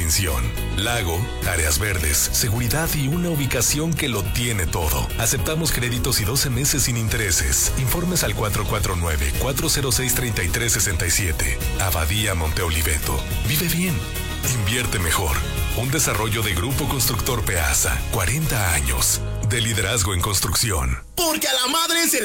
distinción. Lago, áreas verdes, seguridad y una ubicación que lo tiene todo. Aceptamos créditos y 12 meses sin intereses. Informes al 449-406-3367. Abadía Monte Oliveto. Vive bien. Invierte mejor. Un desarrollo de Grupo Constructor Peasa. 40 años de liderazgo en construcción. Porque a la madre se le